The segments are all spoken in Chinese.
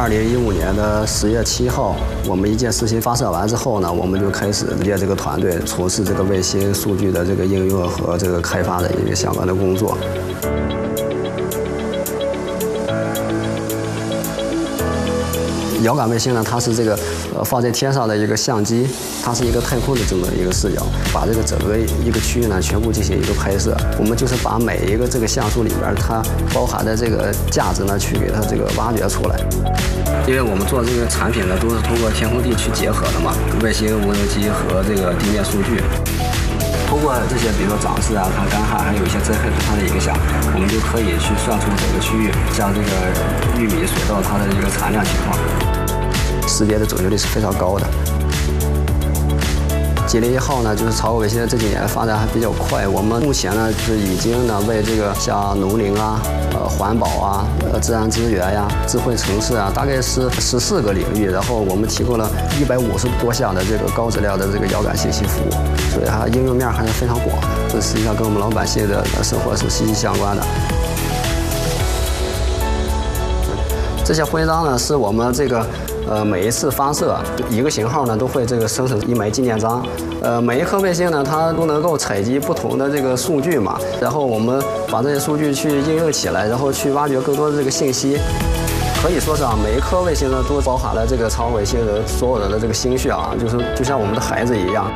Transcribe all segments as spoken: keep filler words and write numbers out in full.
二零一五年的十月七号，我们一箭四星发射完之后呢，我们就开始列这个团队从事这个卫星数据的这个应用和这个开发的一个相关的工作。遥感卫星呢，它是这个呃放在天上的一个相机，它是一个太空的这么一个视角，把这个整个一个区域呢全部进行一个拍摄。我们就是把每一个这个像素里边它包含的这个价值呢，去给它这个挖掘出来。因为我们做这个产品呢，都是通过天空地去结合的嘛，卫星、无人机和这个地面数据。通过这些，比如说涨势啊、它干旱，还有一些灾害对它的影响，我们就可以去算出整个区域，像这个玉米、水稻它的一个产量情况，识别的准确率是非常高的。吉林一号呢，就是超卫星这几年发展还比较快。我们目前呢，就是已经呢为这个像农林啊、呃环保啊、呃自然资源呀、智慧城市啊，大概是十四个领域。然后我们提供了一百五十多项的这个高质量的这个遥感信息服务，所以它应用面还是非常广。这实际上跟我们老百姓的生活是息息相关的。这些徽章呢，是我们这个呃每一次发射一个型号呢，都会这个生成一枚纪念章。呃，每一颗卫星呢，它都能够采集不同的这个数据嘛，然后我们把这些数据去应用起来，然后去挖掘更多的这个信息。可以说是啊，每一颗卫星呢，都包含了这个超卫星的所有人的这个心血啊，就是就像我们的孩子一样。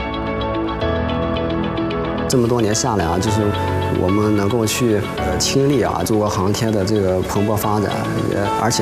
这么多年下来啊，就是我们能够去呃亲历啊中国航天的这个蓬勃发展，也而且。